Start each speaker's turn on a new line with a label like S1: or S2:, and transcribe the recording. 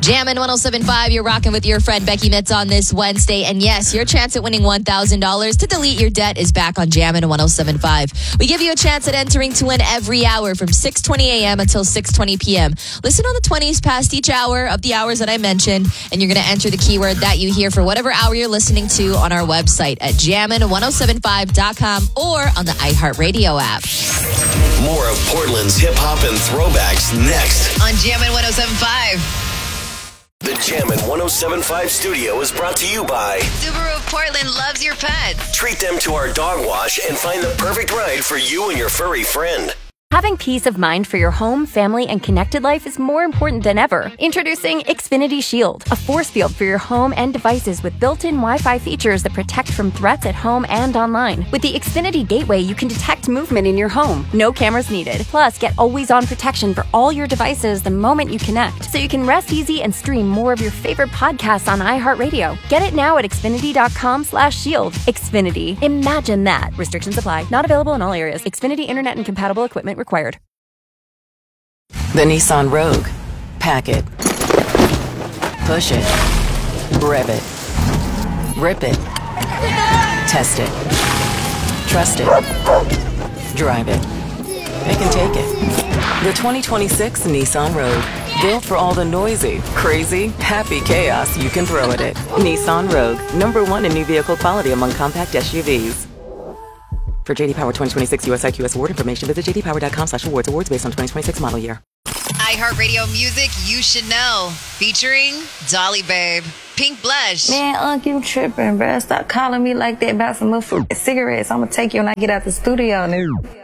S1: Jammin' 107.5, you're rocking with your friend Becky Mitz on this Wednesday. And yes, your chance at winning $1,000 to delete your debt is back on Jammin' 107.5. We give you a chance at entering to win every hour from 6:20 a.m. until 6:20 p.m. Listen on the 20s past each hour of the hours that I mentioned, and you're going to enter the keyword that you hear for whatever hour you're listening to on our website at jammin1075.com or on the iHeartRadio app.
S2: More of Portland's hip-hop and throwbacks next
S1: on Jammin' 107.5.
S2: The Jammin' 107.5 studio is brought to you by
S1: Subaru of Portland loves your pets.
S2: Treat them to our dog wash and find the perfect ride for you and your furry friend.
S3: Having peace of mind for your home, family, and connected life is more important than ever. Introducing Xfinity Shield, a force field for your home and devices with built-in Wi-Fi features that protect from threats at home and online. With the Xfinity Gateway, you can detect movement in your home. No cameras needed. Plus, get always-on protection for all your devices the moment you connect, so you can rest easy and stream more of your favorite podcasts on iHeartRadio. Get it now at Xfinity.com/shield. Xfinity. Imagine that. Restrictions apply. Not available in all areas. Xfinity Internet and compatible equipment required.
S4: The Nissan Rogue. Pack it. Push it. Rev it. Rip it. Test it. Trust it. Drive it. They can take it. The 2026 Nissan Rogue. Built for all the noisy, crazy, happy chaos you can throw at it. Nissan Rogue. #1 in new vehicle quality among compact SUVs. For JD Power 2026 US IQS award information, visit jdpower.com/awards. Awards based on 2026 model year.
S1: iHeartRadio music you should know. Featuring Dolly Babe. Pink Blush.
S5: Man, Unc, you tripping, bruh. Stop calling me like that about some motherfucking cigarettes. I'm gonna take you when I get out the studio, nigga.